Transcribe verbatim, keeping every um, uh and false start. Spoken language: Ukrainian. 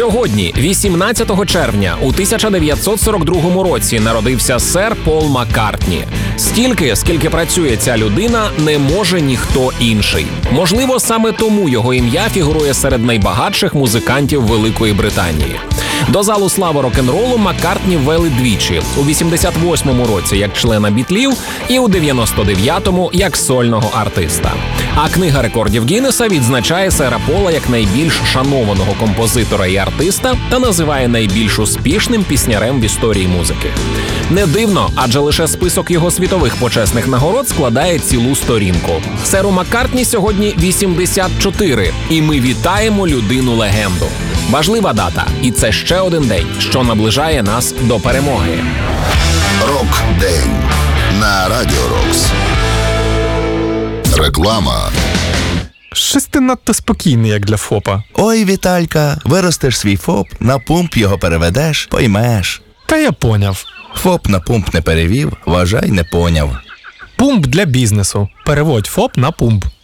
Сьогодні, вісімнадцятого червня, у тисяча дев'ятсот сорок другому році народився сер Пол Маккартні. Стільки, скільки працює ця людина, не може ніхто інший. Можливо, саме тому його ім'я фігурує серед найбагатших музикантів Великої Британії. До залу слави рок-н-ролу Маккартні ввели двічі – у вісімдесят восьмому році як члена Бітлів і у дев'яносто дев'ятому як сольного артиста. А книга рекордів Гіннеса відзначає сера Пола як найбільш шанованого композитора і артиста та називає найбільш успішним піснярем в історії музики. Не дивно, адже лише список його світових почесних нагород складає цілу сторінку. Серу Маккартні сьогодні вісімдесят чотири, і ми вітаємо людину-легенду. Важлива дата, і це ще один день, що наближає нас до перемоги. Рок-день на Радіо Рокс. Реклама. Щось ти надто спокійний, як для ФОПа. Ой, Віталька, виростеш свій ФОП, на пумп його переведеш, поймеш. Та я поняв. ФОП на пумп не перевів, вважай, не поняв. Пумп для бізнесу. Переводь ФОП на пумп.